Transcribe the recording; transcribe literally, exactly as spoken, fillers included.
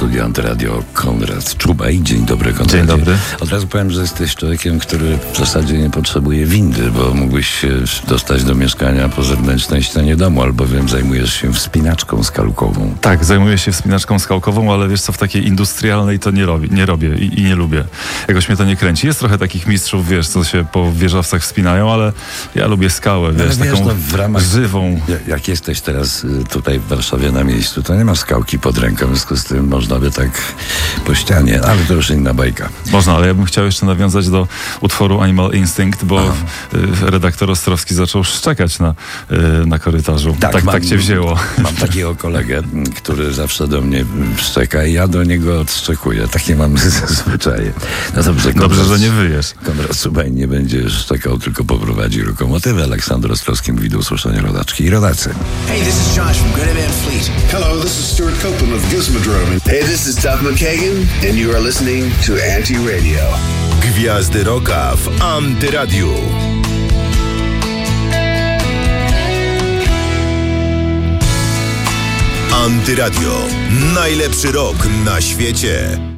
studia Antyradio Konrad Czubaj. Dzień dobry, Konradzie. Dzień dobry. Od razu powiem, że jesteś człowiekiem, który w zasadzie nie potrzebuje windy, bo mógłbyś się dostać do mieszkania po zewnętrznej ścianie domu, albowiem zajmujesz się wspinaczką skalkową. Tak, zajmuję się wspinaczką skalkową, ale wiesz co, w takiej industrialnej to nie robię, nie robię i, i nie lubię. Jakoś mnie to nie kręci. Jest trochę takich mistrzów, wiesz, co się po wieżowcach wspinają, ale ja lubię skałę, wiesz, ale wiesz, taką no, w ramach, żywą. Jak jesteś teraz tutaj w Warszawie na miejscu, to nie masz skałki pod ręką, w związku z tym można by tak po ścianie, ale to już inna bajka. Można, ale ja bym chciał jeszcze nawiązać do utworu Animal Instinct, bo Aha. redaktor Ostrowski zaczął szczekać na, na korytarzu. Tak, tak, mam, tak cię wzięło. Mam takiego kolegę, który zawsze do mnie szczeka i ja do niego odszczekuję. Takie mam zwyczaje. No dobrze, Konrad, dobrze, że nie wyjesz. Konrad Czubaj nie będzie szczekał, tylko poprowadzi lokomotywę. Aleksander Ostrowski mówi do usłyszenia, rodaczki i rodacy. Hey, this is Josh from Good Van Fleet. Hello, this is Stuart Copeland of Gizmodrome. Hey, this is Todd McKagan and you are listening to Anti-Radio. Gwiazdy Rocka w Antyradiu. Antyradio. Najlepszy rok na świecie.